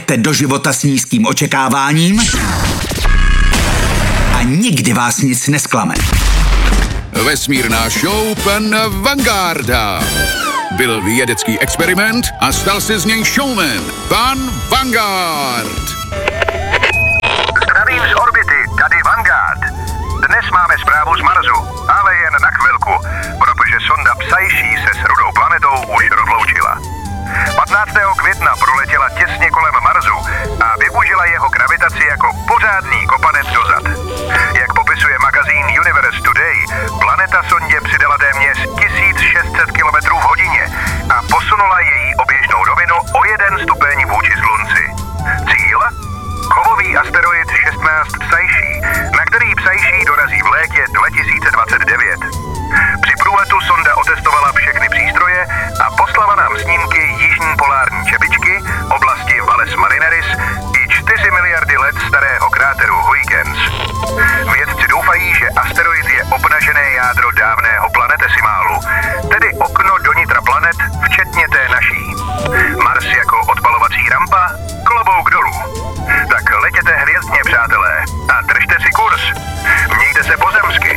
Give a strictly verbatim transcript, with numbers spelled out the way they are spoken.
jdete do života s nízkým očekáváním a nikdy vás nic nesklame. Vesmírná show pan Vangarda. Byl vědecký experiment a stal se z něj showman. Pan Vanguard. Zdravím z orbity, tady Vanguard. Dnes máme zprávu z Marsu, ale jen na chvilku, protože sonda Psaiší se s rudou planetou už rozloučila. patnáctého května proletěla těsně kolem Marsu a využila jeho gravitaci jako pořádný kopanec dozad. Jak popisuje magazín Universe Today, planeta sondě přidala téměř tisíc šest set kilometrů v hodině a posunula její oběžnou rovinu o jeden stupeň vůči Slunci. Cíl? Kovový asteroid šestnáct Psaiší, na který Psaiší dorazí v létě dva tisíce dvacet devět. Při průletu sonda otestovala všechny přístroje a poslala nám snímky jižní polární čepičky, oblasti Valles Marineris i čtyři miliardy let starého kráteru Huygens. Vědci doufají, že asteroid je obnažené jádro dávného planetesimálu, tedy okno do nitra planet, včetně té naší. Mars jako odpalovací rampa? Klobouk dolů. Tak letěte hvězdně, přátelé, a držte si kurz. Mějte se pozemsky.